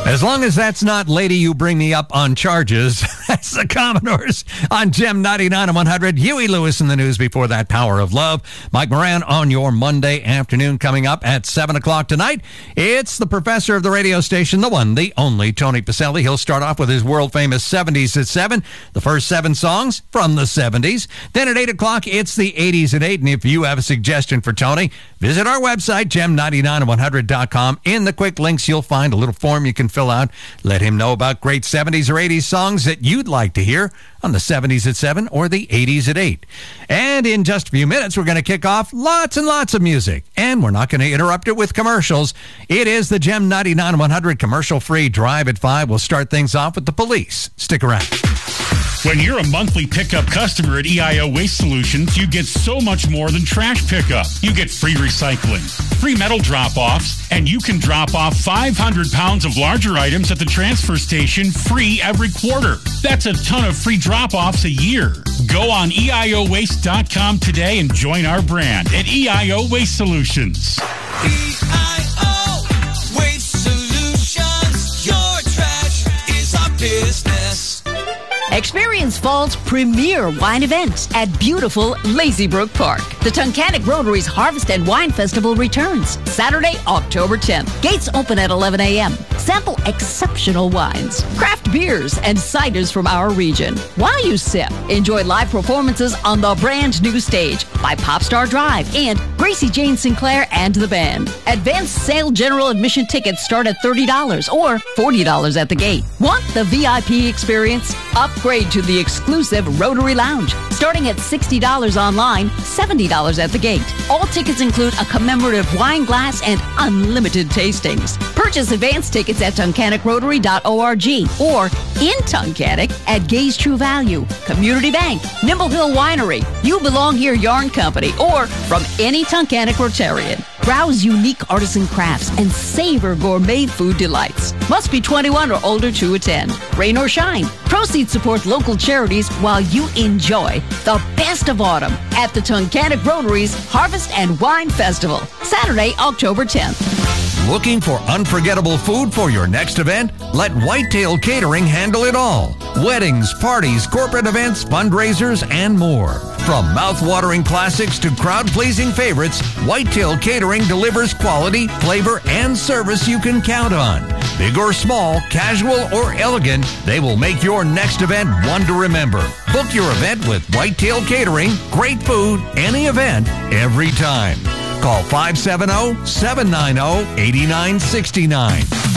As long as that's not Lady You Bring Me Up on Charges, that's the Commodores on Gem 99 and 100. Huey Lewis in the news before that, Power of Love. Mike Moran on your Monday afternoon coming up at 7 o'clock tonight. It's the professor of the radio station, the one, the only, Tony Pacelli. He'll start off with his world-famous 70s at 7, the first 7 songs from the 70s. Then at 8 o'clock, it's the 80s at 8. And if you have a suggestion for Tony, visit our website, gem99and100.com. In the quick links, you'll find a little form you can fill out. Let him know about great 70s or 80s songs that you'd like to hear on the 70s at 7 or the 80s at 8. And in just a few minutes, we're going to kick off lots and lots of music. And we're not going to interrupt it with commercials. It is the Gem 99 100 commercial-free Drive at 5. We'll start things off with the Police. Stick around. When you're a monthly pickup customer at EIO Waste Solutions, you get so much more than trash pickup. You get free recycling, free metal drop-offs, and you can drop off 500 pounds of larger items at the transfer station free every quarter. That's a ton of free drop-offs a year. Go on EIOWaste.com today and join our brand at EIO Waste Solutions. EIO Waste Solutions, your trash is our business. Experience fall's premier wine event at beautiful Lazy Brook Park. The Tunkhannock Rotary's Harvest and Wine Festival returns Saturday, October 10th. Gates open at 11 a.m. Sample exceptional wines, craft beers, and ciders from our region. While you sip, enjoy live performances on the brand new stage by Popstar Drive and Gracie Jane Sinclair and the band. Advanced sale general admission tickets start at $30 or $40 at the gate. Want the VIP experience? Upgrade to the exclusive Rotary Lounge, starting at $60 online, $70 at the gate. All tickets include a commemorative wine glass and unlimited tastings. Purchase advance tickets at tunkhanockrotary.org or in Tunkhannock at Gay's True Value, Community Bank, Nimble Hill Winery, You Belong Here Yarn Company, or from any Tunkhannock Rotarian. Browse unique artisan crafts and savor gourmet food delights. Must be 21 or older to attend. Rain or shine, proceeds support local charities while you enjoy the best of autumn at the Tunkhannock Rotary's Harvest and Wine Festival, Saturday, October 10th. Looking for unforgettable food for your next event? Let Whitetail Catering handle it all. Weddings, parties, corporate events, fundraisers, and more. From mouth-watering classics to crowd-pleasing favorites, Whitetail Catering delivers quality, flavor, and service you can count on. Big or small, casual or elegant, they will make your next event one to remember. Book your event with Whitetail Catering. Great food, any event, every time. Call 570-790-8969.